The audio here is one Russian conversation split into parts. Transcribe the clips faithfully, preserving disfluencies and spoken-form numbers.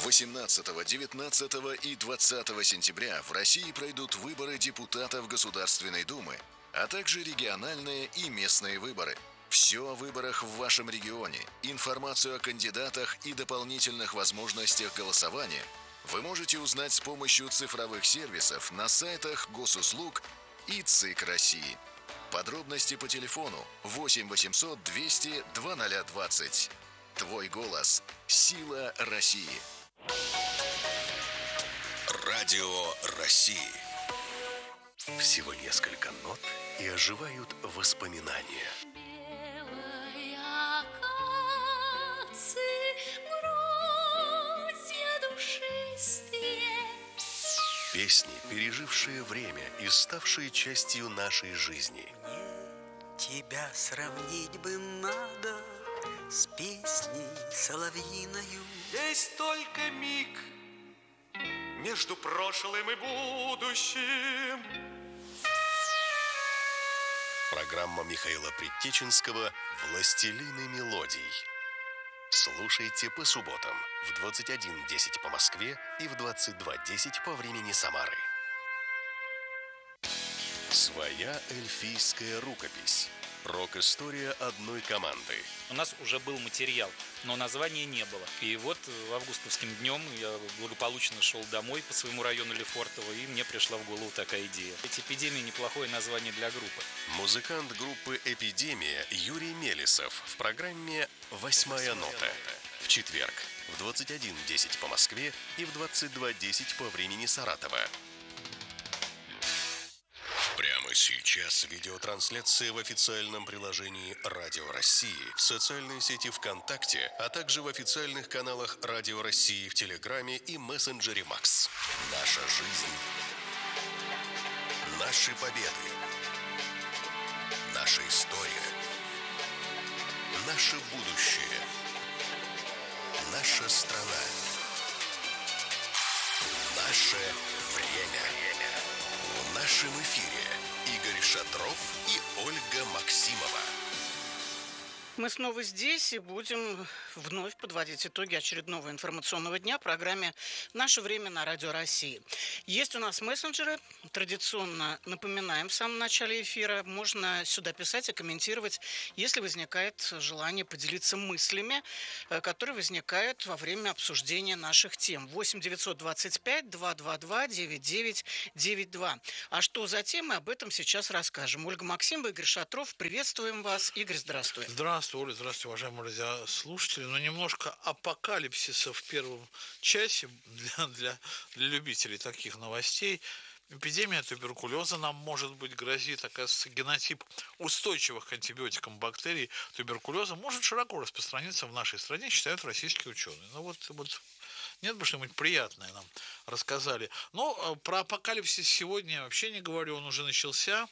восемнадцатого, девятнадцатого и двадцатого сентября в России пройдут выборы депутатов Государственной Думы, а также региональные и местные выборы. Все о выборах в вашем регионе, информацию о кандидатах и дополнительных возможностях голосования вы можете узнать с помощью цифровых сервисов на сайтах Госуслуг и ЦИК России. Подробности по телефону восемь восемьсот двести два ноль двадцать. Твой голос – сила России. Радио России. Всего несколько нот и оживают воспоминания. Песни, пережившие время и ставшие частью нашей жизни. Мне тебя сравнить бы надо с песней соловьиною. Есть только миг между прошлым и будущим. Программа Михаила Предтеченского «Властелины мелодий». Слушайте по субботам в двадцать один десять по Москве и в двадцать два десять по времени Самары. Своя эльфийская рукопись. Рок-история одной команды. У нас уже был материал, но названия не было. И вот августовским днем я благополучно шел домой по своему району Лефортово, и мне пришла в голову такая идея. Ведь «Эпидемия» — неплохое название для группы. Музыкант группы «Эпидемия» Юрий Мелесов в программе «Восьмая нота». В четверг в двадцать один десять по Москве и в двадцать два десять по времени Саратова. Прямо сейчас видеотрансляция в официальном приложении Радио России, в социальной сети ВКонтакте, а также в официальных каналах Радио России в Телеграме и мессенджере Макс. Наша жизнь. Наши победы. Наша история. Наше будущее. Наша страна. Наше время. В нашем эфире Игорь Шатров и Ольга Максимова. Мы снова здесь и будем вновь подводить итоги очередного информационного дня в программе «Наше время» на Радио России. Есть у нас мессенджеры. Традиционно напоминаем в самом начале эфира. Можно сюда писать и комментировать, если возникает желание поделиться мыслями, которые возникают во время обсуждения наших тем. восемь девятьсот двадцать пять двести двадцать два девяносто девять девяносто два. А что за темы, об этом сейчас расскажем. Ольга Максимова, Игорь Шатров. Приветствуем вас. Игорь, здравствуй. Здравствуй. Здравствуй, Оля, здравствуйте, уважаемые радиослушатели. Но немножко апокалипсиса в первом часе для, для, для любителей таких новостей. Эпидемия туберкулеза нам, может быть, грозит. Оказывается, генотип устойчивых к антибиотикам бактерий туберкулеза может широко распространиться в нашей стране, считают российские ученые. Ну вот, вот нет бы что-нибудь приятное нам рассказали. Но про апокалипсис сегодня я вообще не говорю, он уже начался.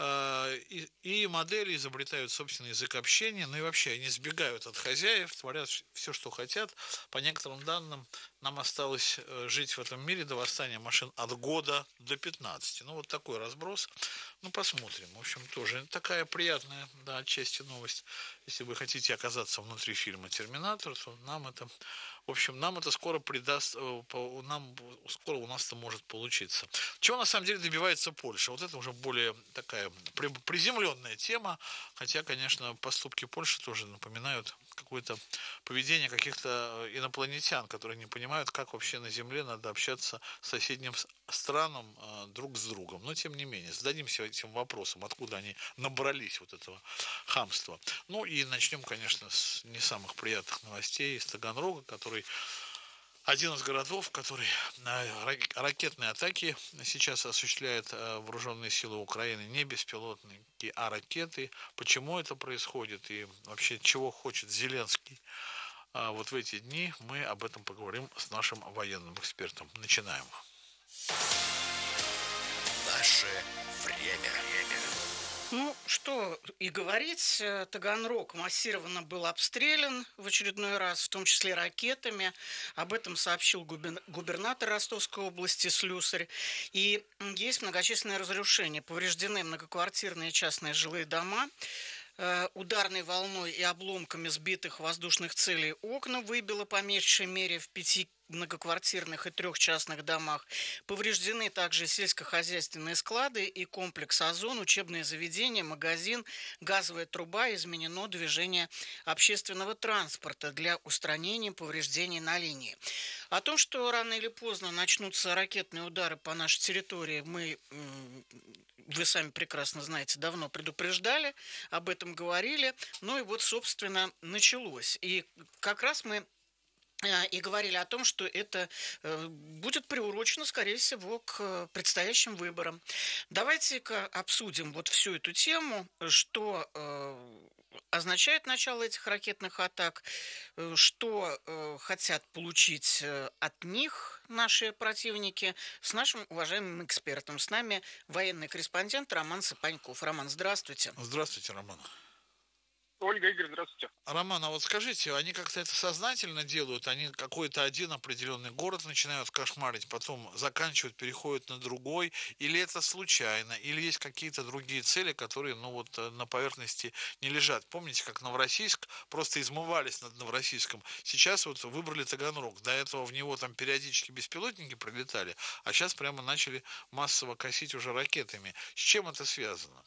И, и модели изобретают собственный язык общения, ну и вообще они сбегают от хозяев, творят все, что хотят. По некоторым данным, нам осталось жить в этом мире до восстания машин от года до пятнадцати. Ну, вот такой разброс. Ну, посмотрим. В общем, тоже такая приятная, да, отчасти новость. Если вы хотите оказаться внутри фильма «Терминатор», то нам это, в общем, нам это скоро придаст, нам скоро у нас это может получиться. Чего на самом деле добивается Польша? Вот это уже более такая приземленная тема, хотя, конечно, поступки Польши тоже напоминают какое-то поведение каких-то инопланетян, которые не понимают, как вообще на Земле надо общаться с соседним странам э, друг с другом. Но, тем не менее, зададимся этим вопросом, откуда они набрались вот этого хамства. Ну и начнем, конечно, с не самых приятных новостей из Таганрога, который один из городов, который ракетные атаки сейчас осуществляют вооруженные силы Украины, не беспилотники, а ракеты. Почему это происходит и вообще чего хочет Зеленский вот в эти дни, мы об этом поговорим с нашим военным экспертом. Начинаем. Наше время. Ну, что и говорить, Таганрог массированно был обстрелян в очередной раз, в том числе ракетами. Об этом сообщил губернатор Ростовской области Слюсарь. И есть многочисленные разрушения. Повреждены многоквартирные частные жилые дома. ударной волной и обломками сбитых воздушных целей окна выбило по меньшей мере в пяти многоквартирных и трех частных домах. Повреждены также сельскохозяйственные склады и комплекс «Озон», учебные заведения, магазин, газовая труба. Изменено движение общественного транспорта для устранения повреждений на линии. О том, что рано или поздно начнутся ракетные удары по нашей территории, мы, вы сами прекрасно знаете, давно предупреждали, об этом говорили. Ну и вот, собственно, началось. И как раз мы и говорили о том, что это будет приурочено, скорее всего, к предстоящим выборам. Давайте-ка обсудим вот всю эту тему, что означает начало этих ракетных атак, что хотят получить от них наши противники, с нашим уважаемым экспертом. С нами военный корреспондент Роман Сапаньков. Роман, здравствуйте. Здравствуйте, Роман. Ольга, Игорь, здравствуйте. Роман, а вот скажите, они как-то это сознательно делают? Они какой-то один определенный город начинают кошмарить, потом заканчивают, переходят на другой? Или это случайно? Или есть какие-то другие цели, которые, ну вот, на поверхности не лежат? Помните, как Новороссийск просто измывались над Новороссийском? Сейчас вот выбрали Таганрог. До этого в него там периодически беспилотники прилетали, а сейчас прямо начали массово косить уже ракетами. С чем это связано?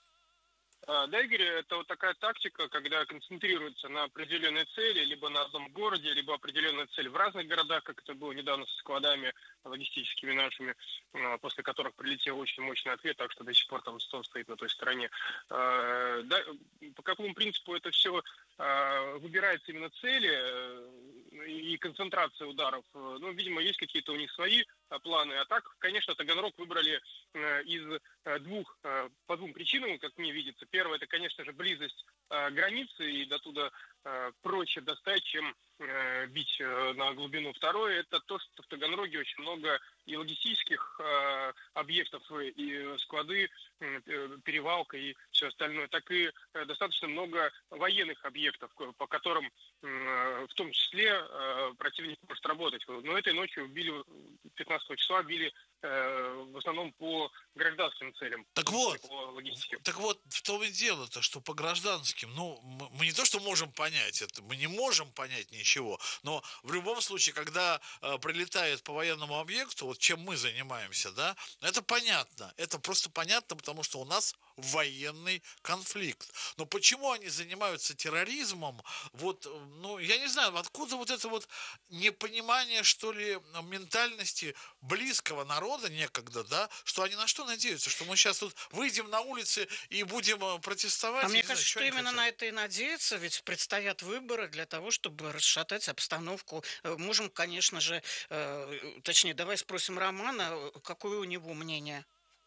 Да, Игорь, это вот такая тактика, когда концентрируется на определенной цели, либо на одном городе, либо определенная цель в разных городах, как это было недавно со складами логистическими нашими, после которых прилетел очень мощный ответ, так что до сих пор там стол стоит на той стороне. Да, по какому принципу это все выбирается именно цели и концентрация ударов? Ну, видимо, есть какие-то у них свои планы. А так, конечно, Таганрог выбрали из двух, по двум причинам, как мне видится. Первое, это, конечно же, близость границы, и до туда проще достать, чем бить на глубину. Второе, это то, что в Таганроге очень много и логистических объектов, и склады, перевалка и все остальное, так и достаточно много военных объектов, по которым в том числе противник может работать. Но этой ночью убили, пятнадцатого числа били в основном по гражданским целям. Так вот, по логистике. Так вот, в том и дело-то, что по гражданским, ну, мы не то, что можем понять это, мы не можем понять ничего, но в любом случае, когда э, прилетает по военному объекту, вот чем мы занимаемся, да, это понятно, это просто понятно, потому что у нас военный конфликт. Но почему они занимаются терроризмом, вот, ну, я не знаю, откуда вот это вот непонимание, что ли, ментальности близкого народа некогда, да, что они на что надеются, что мы сейчас тут выйдем на улицы и будем протестовать? А мне знаю, кажется, что именно на это и надеются, ведь предстоят выборы для того, чтобы расшатать обстановку. Можем, конечно же, э, точнее, давай спросим Романа, какое у него мнение?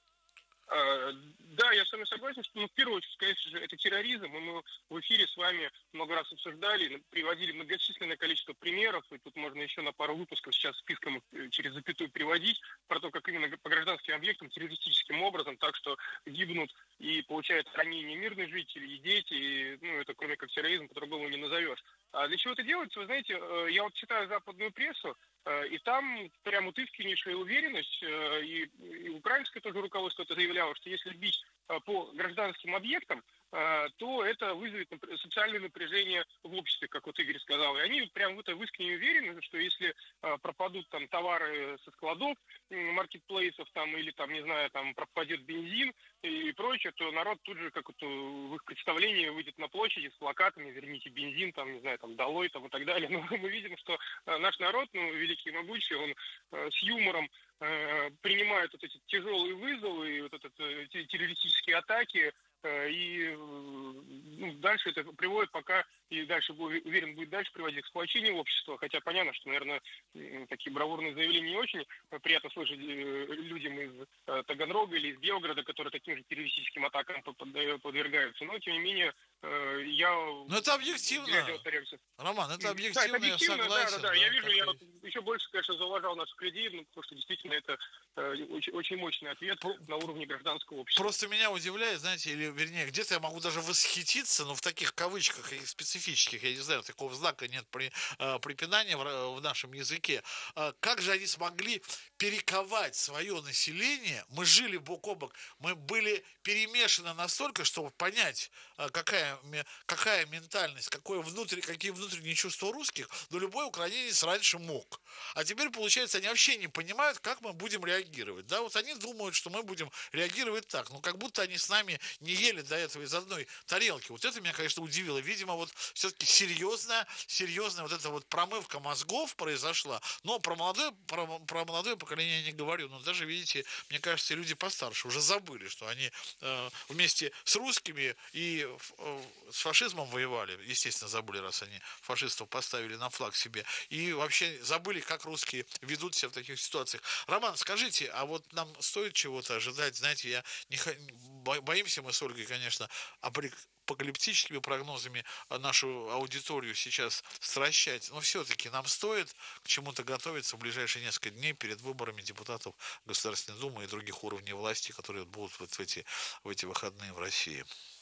Да, я с вами согласен, что, ну, в первую очередь, конечно же, это терроризм, и мы в эфире с вами много раз обсуждали, приводили многочисленное количество примеров, и тут можно еще на пару выпусков сейчас списком через запятую приводить, про то, как именно по гражданским объектам террористическим образом, так что гибнут и получают ранения мирные жители, и дети, и, ну, это кроме как терроризм, по-другому не назовешь. А для чего это делается, вы знаете, я вот читаю западную прессу, и там прям вот искреннейшая уверенность, и, и украинское тоже руководство это заявляло, что если бить по гражданским объектам, то это вызовет социальное напряжение в обществе, как вот Игорь сказал. И они прям в это искренне уверены, что если пропадут там товары со складов, маркетплейсов там, или там, не знаю, там пропадет бензин и прочее, то народ тут же, как вот в их представлении, выйдет на площади с плакатами «Верните бензин», там, не знаю, там, «Долой», там, и так далее. Но мы видим, что наш народ, ну, великий и могучий, он с юмором принимает вот эти тяжелые вызовы и вот эти террористические атаки, и, ну, дальше это приводит пока, и дальше, уверен, будет дальше приводить к сплочению общества, хотя понятно, что, наверное, такие бравурные заявления не очень приятно слышать людям из Таганрога или из Белгорода, которые таким же террористическим атакам подвергаются, но, тем не менее, я... Ну, это объективно, Роман, это объективно, да, это объективно, я согласен. Да, да, да, я вижу, я вот еще больше, конечно, зауважал наших людей, ну, потому что действительно это очень, очень мощный ответ Про... на уровне гражданского общества. Просто меня удивляет, знаете, или, вернее, где-то я могу даже восхититься, но в таких кавычках и специфических специфических, я не знаю, такого знака нет при, препинания в, в нашем языке. Как же они смогли перековать свое население? Мы жили бок о бок, мы были перемешаны настолько, чтобы понять, какая, какая ментальность, какое внутрь, какие внутренние чувства русских, но любой украинец раньше мог. А теперь, получается, они вообще не понимают, как мы будем реагировать. Да, вот они думают, что мы будем реагировать так, ну, как будто они с нами не ели до этого из одной тарелки. Вот это меня, конечно, удивило. Видимо, вот все-таки серьезная, серьезная вот эта вот промывка мозгов произошла. Но про молодое, про, про молодое поколение я не говорю. Но даже, видите, мне кажется, люди постарше уже забыли, что они э, вместе с русскими и э, с фашизмом воевали. Естественно, забыли, раз они фашистов поставили на флаг себе. И вообще забыли, как русские ведут себя в таких ситуациях. Роман, скажите, а вот нам стоит чего-то ожидать? Знаете, я не боимся мы с Ольгой, конечно, апокалиптическими прогнозами нашу аудиторию сейчас стращать, но все-таки нам стоит к чему-то готовиться в ближайшие несколько дней перед выборами депутатов Государственной Думы и других уровней власти, которые будут вот в эти, в эти выходные в России.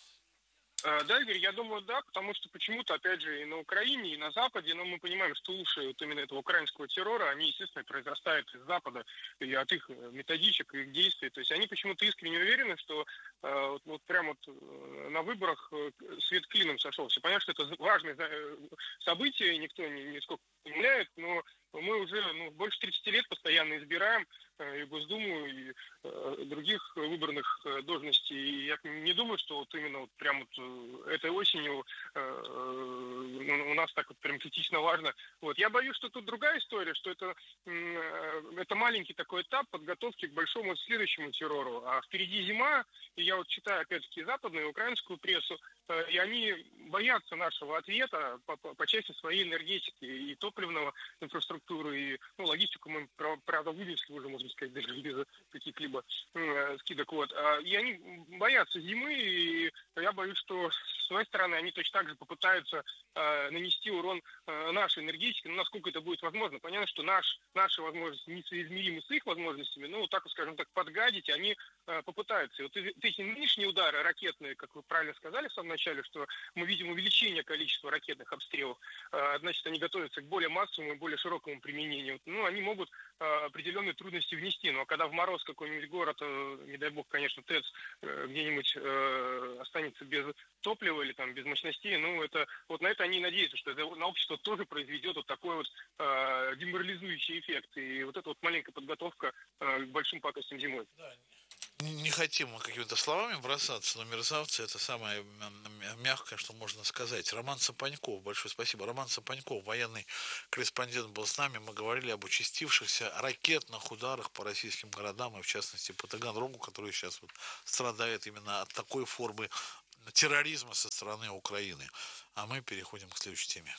Да, Игорь, я думаю, да, потому что почему-то, опять же, и на Украине, и на Западе, но мы понимаем, что уши вот именно этого украинского террора, они, естественно, произрастают из Запада и от их методичек, и их действий. То есть они почему-то искренне уверены, что э, вот, вот прямо вот на выборах свет клином сошелся. Понятно, что это важное событие, никто не, нисколько не умиляет, но мы уже ну, больше тридцати лет постоянно избираем и Госдуму, и э, других выборных э, должностей. И я не думаю, что вот именно вот прям вот этой осенью э, э, у нас так вот прям критично важно. Вот. Я боюсь, что тут другая история, что это, э, это маленький такой этап подготовки к большому следующему террору. А впереди зима, и я вот читаю опять-таки западную и украинскую прессу, э, и они боятся нашего ответа по, по, по части своей энергетики и топливного инфраструктуры, и ну, логистику мы, правда, вывесли уже, можно сказать, даже без каких-либо э, скидок. Вот. И они боятся зимы, и я боюсь, что с своей стороны они точно так же попытаются э, нанести урон э, нашей энергетике, ну, насколько это будет возможно. Понятно, что наш, наши возможности несоизмеримы с их возможностями, ну, так, скажем так, подгадить они э, попытаются. И вот эти нынешние удары ракетные, как вы правильно сказали в самом начале, что мы видим увеличение количества ракетных обстрелов, э, значит, они готовятся к более массовому и более широкому применению. Ну, они могут э, определенные трудности внести. Ну, а когда в мороз какой-нибудь город, э, не дай бог, конечно, ТЭЦ э, где-нибудь э, останется без топлива или там без мощностей, ну, это вот на это они надеются, что это на общество тоже произведет вот такой вот э, деморализующий эффект. И вот эта вот маленькая подготовка э, к большим пакостям зимой. Не хотим мы какими-то словами бросаться, но мерзавцы — это самое мягкое, что можно сказать. Роман Сапаньков, большое спасибо. Роман Сапаньков, военный корреспондент, был с нами. Мы говорили об участившихся ракетных ударах по российским городам, и в частности по Таганрогу, который сейчас вот страдает именно от такой формы терроризма со стороны Украины. А мы переходим к следующей теме.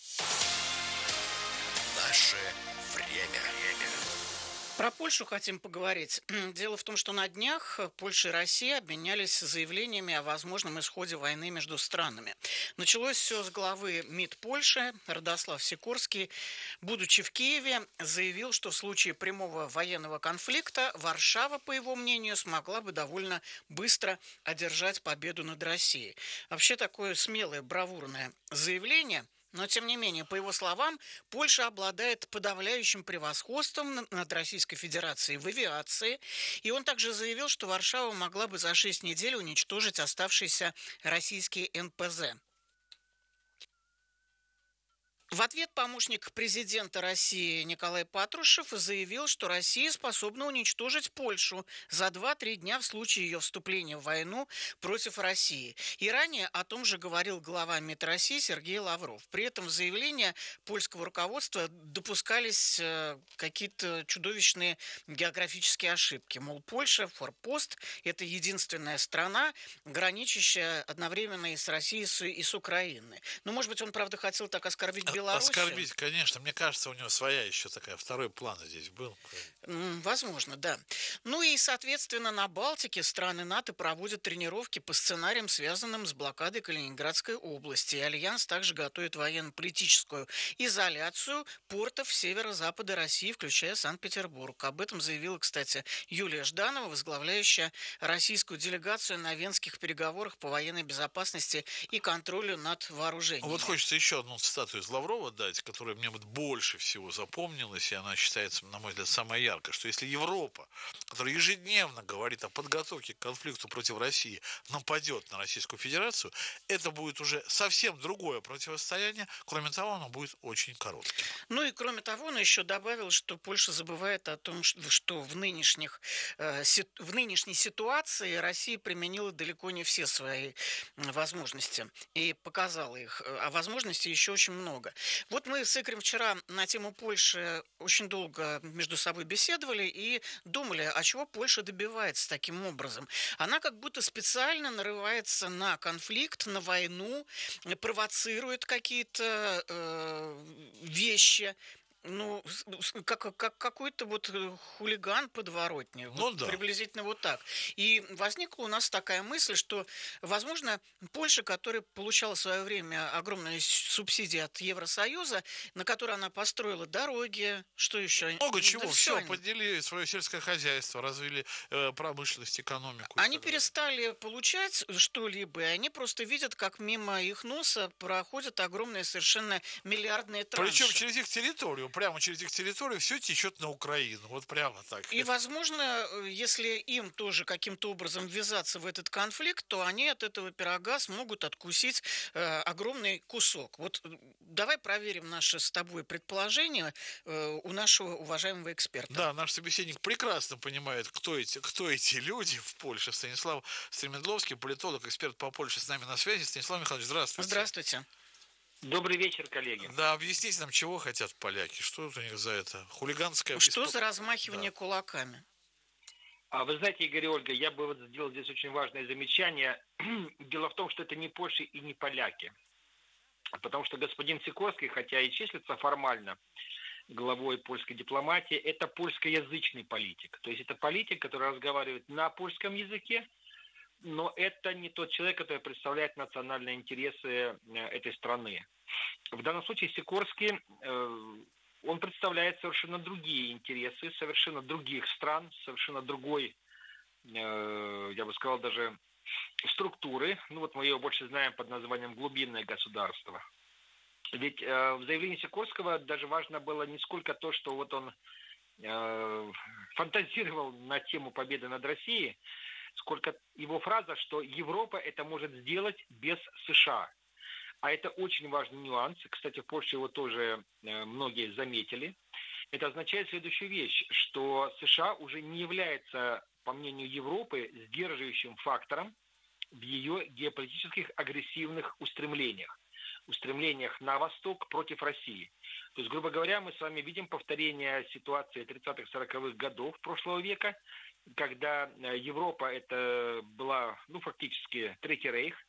Наше время. Про Польшу хотим поговорить. Дело в том, что на днях Польша и Россия обменялись заявлениями о возможном исходе войны между странами. Началось все с главы МИД Польши Радослав Сикорский. Будучи в Киеве, заявил, что в случае прямого военного конфликта Варшава, по его мнению, смогла бы довольно быстро одержать победу над Россией. Вообще такое смелое, бравурное заявление. Но, тем не менее, по его словам, Польша обладает подавляющим превосходством над Российской Федерацией в авиации. И он также заявил, что Варшава могла бы за шесть недель уничтожить оставшиеся российские эн пэ зэ. В ответ помощник президента России Николай Патрушев заявил, что Россия способна уничтожить Польшу за два-три дня в случае ее вступления в войну против России. И ранее о том же говорил глава МИД России Сергей Лавров. При этом в заявлении польского руководства допускались какие-то чудовищные географические ошибки. Мол, Польша, форпост, это единственная страна, граничащая одновременно и с Россией, и с Украиной. Ну, может быть, он, правда, хотел так оскорбить Белоруссию. Оскорбить, конечно. Мне кажется, у него своя еще такая, второй план здесь был. Возможно, да. Ну и, соответственно, на Балтике страны НАТО проводят тренировки по сценариям, связанным с блокадой Калининградской области. И Альянс также готовит военно-политическую изоляцию портов северо-запада России, включая Санкт-Петербург. Об этом заявила, кстати, Юлия Жданова, возглавляющая российскую делегацию на венских переговорах по военной безопасности и контролю над вооружениями. Вот хочется еще одну цитату из Лаврова дать, которая мне вот больше всего запомнилась, и она считается, на мой взгляд, самая яркая, что если Европа, которая ежедневно говорит о подготовке к конфликту против России, нападет на Российскую Федерацию, это будет уже совсем другое противостояние. Кроме того, оно будет очень коротким. Ну и кроме того, он еще добавил, что Польша забывает о том, что в, нынешних, э, в нынешней ситуации Россия применила далеко не все свои возможности и показала их, а возможностей еще очень много. Вот мы с Игорем вчера на тему Польши очень долго между собой беседовали и думали, а чего Польша добивается таким образом. Она как будто специально нарывается на конфликт, на войну, провоцирует какие-то э, вещи, ну, как, как какой-то вот хулиган подворотни. Ну, вот да. Приблизительно вот так. И возникла у нас такая мысль, что, возможно, Польша, которая получала в свое время огромные субсидии от Евросоюза, на которые она построила дороги, что еще? Много да чего. Все, они... поделили свое сельское хозяйство, развили э, промышленность, экономику. Они перестали получать что-либо, и они просто видят, как мимо их носа проходят огромные совершенно миллиардные транши. Причем через их территорию. Прямо через их территорию все течет на Украину. Вот прямо так. И, возможно, если им тоже каким-то образом ввязаться в этот конфликт, то они от этого пирога смогут откусить э, огромный кусок. Вот давай проверим наше с тобой предположение э, у нашего уважаемого эксперта. Да, наш собеседник прекрасно понимает, кто эти, кто эти люди в Польше. Станислав Стремедловский, политолог, эксперт по Польше, с нами на связи. Станислав Михайлович, здравствуйте. Здравствуйте. Добрый вечер, коллеги. Да, объясните нам, чего хотят поляки, что это у них за это хулиганское... Что исп... за размахивание да. кулаками? А вы знаете, Игорь и Ольга, я бы вот сделал здесь очень важное замечание. Дело в том, что это не Польша и не поляки. Потому что господин Сикорский, хотя и числится формально главой польской дипломатии, это польскоязычный политик. То есть это политик, который разговаривает на польском языке, но это не тот человек, который представляет национальные интересы этой страны. В данном случае Сикорский, он представляет совершенно другие интересы, совершенно других стран, совершенно другой, я бы сказал, даже структуры. Ну вот мы ее больше знаем под названием «глубинное государство». Ведь в заявлении Сикорского даже важно было не сколько то, что вот он фантазировал на тему победы над Россией, сколько его фраза, что Европа это может сделать без США. А это очень важный нюанс. Кстати, в Польше его тоже многие заметили. Это означает следующую вещь, что США уже не является, по мнению Европы, сдерживающим фактором в ее геополитических агрессивных устремлениях. Устремлениях на восток против России. То есть, грубо говоря, мы с вами видим повторение ситуации тридцатых-сороковых годов прошлого века, когда Европа это была, ну, фактически Третий Рейх,